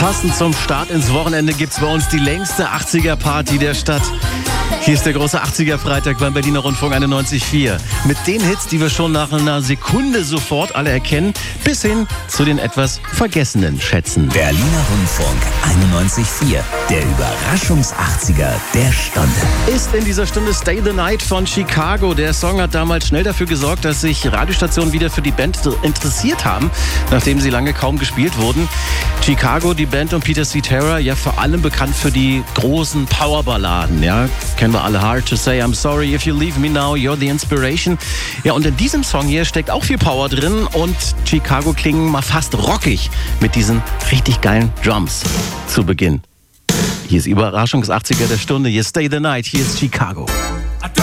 Passend zum Start ins Wochenende gibt's bei uns die längste 80er-Party der Stadt. Hier ist der große 80er-Freitag beim Berliner Rundfunk 91.4. Mit den Hits, die wir schon nach einer Sekunde sofort alle erkennen, bis hin zu den etwas vergessenen Schätzen. Berliner Rundfunk 91.4, der Überraschungs-80er der Stunde. Ist in dieser Stunde Stay the Night von Chicago. Der Song hat damals schnell dafür gesorgt, dass sich Radiostationen wieder für die Band interessiert haben, nachdem sie lange kaum gespielt wurden. Chicago, die Band um Peter Cetera, ja vor allem bekannt für die großen Powerballaden, ja. Kennen wir alle. Hard to Say, I'm Sorry, If You Leave Me Now, You're the Inspiration. Ja, und in diesem Song hier steckt auch viel Power drin und Chicago klingen mal fast rockig mit diesen richtig geilen Drums zu Beginn. Hier ist Überraschungs-80er der Stunde, hier ist Stay the Night, hier ist Chicago.